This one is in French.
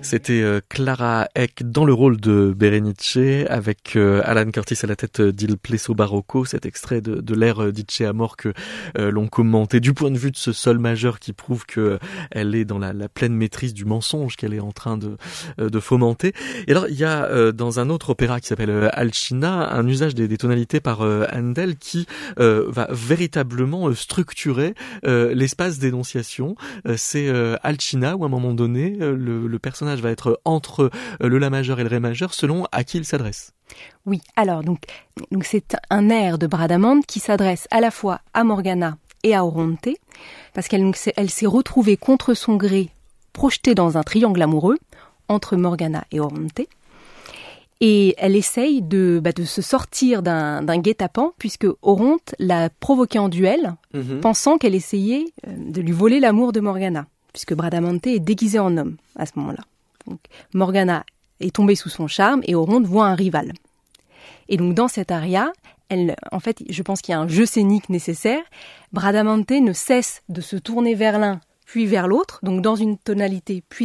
C'était Clara Eck dans le rôle de Berenice, avec Alan Curtis à la tête d'Il Plesso Barocco, cet extrait de l'air d'Itche Amor que l'on commentait du point de vue de ce sol majeur qui prouve que elle est dans la pleine maîtrise du mensonge qu'elle est en train de fomenter. Et alors il y a dans un autre opéra qui s'appelle Alcina un usage des tonalités par Handel qui va véritablement structurer l'espace d'énonciation. C'est Alcina où à un moment donné le personnage va être entre le La majeur et le Ré majeur selon à qui il s'adresse. Oui, alors donc c'est un air de Bradamante qui s'adresse à la fois à Morgana et à Oronte, parce qu'elle s'est retrouvée contre son gré, projetée dans un triangle amoureux entre Morgana et Oronte. Et elle essaye de se sortir d'un guet-apens, puisque Oronte l'a provoquée en duel, pensant qu'elle essayait de lui voler l'amour de Morgana, puisque Bradamante est déguisée en homme à ce moment-là. Donc, Morgana est tombée sous son charme et Oronte voit un rival. Et donc dans cet aria, en fait, je pense qu'il y a un jeu scénique nécessaire. Bradamante ne cesse de se tourner vers l'un puis vers l'autre, donc dans une tonalité puis